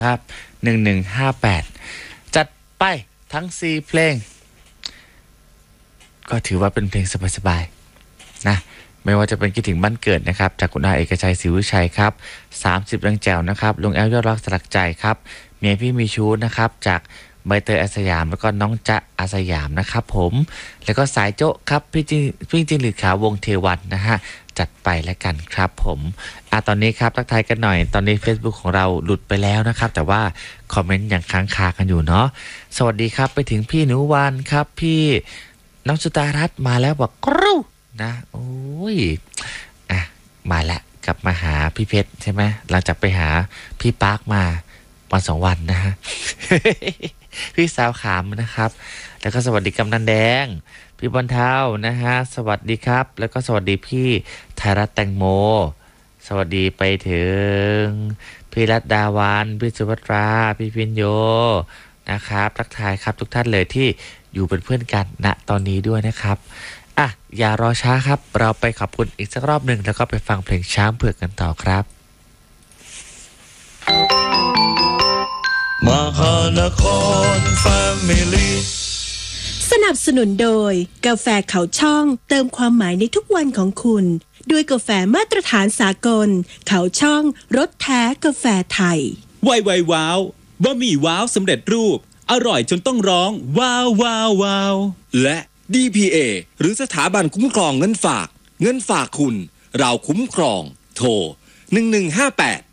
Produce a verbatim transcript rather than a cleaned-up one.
ครับหนึ่งหนึ่งห้าแปดจัดไปทั้งสี่เพลงก็ถือว่าเป็นเพลงสบายๆนะไม่ว่าจะเป็นคิดถึงบ้านเกิดนะครับจากคุณอาเอกชัยศรีวิชัยครับสามสิบรังแจวนะครับลุงแอลยอดรักสลักใจครับเมียพี่มีชู้นะครับจากใบเตยอาสยามแล้วก็น้องจ๊ะอาสยามนะครับผมแล้วก็สายโจ๊ะครับพี่จิพี่จิงหรือขาวงเทวันนะฮะจัดไปแล้วกันครับผมอ่ะตอนนี้ครับทักทายกันหน่อยตอนนี้ Facebook ของเราหลุดไปแล้วนะครับแต่ว่าคอมเมนต์ยังค้างคากันอยู่เนาะสวัสดีครับไปถึงพี่หนูวานครับพี่น้องสุตารัตน์มาแล้วบอกกรูนะโอ้ยอ่ะมาแล้วกลับมาหาพี่เพชรใช่ไหมหลังจากไปหาพี่ปาร์คมาวันสองวันนะฮะ พี่สาวขามนะครับแล้วก็สวัสดีกำนันแดงพี่บอลเท้านะฮะสวัสดีครับแล้วก็สวัสดีพี่ไทยรัฐแตงโมสวัสดีไปถึงพี่รัตดาวันพี่สุภัตราพี่พินโยนะครับทักทายครับทุกท่านเลยที่อยู่เป็นเพื่อนกันณตอนนี้ด้วยนะครับอ่ะอย่ารอช้าครับเราไปขอบคุณอีกสักรอบหนึ่งแล้วก็ไปฟังเพลงช้างเผือกกันต่อครับมหานครแฟมิลี่สนับสนุนโดยกาแฟเขาช่องเติมความหมายในทุกวันของคุณด้วยกาแฟมาตรฐานสากลเขาช่องรสแท้กาแฟไทยไวไวว้าวบะหมี่ว้าวสำเร็จรูปอร่อยจนต้องร้องว้าวว้าวว้าวและ ดี พี เอ หรือสถาบันคุ้มครองเงินฝากเงินฝากคุณเราคุ้มครองโทรหนึ่งหนึ่งห้าแปด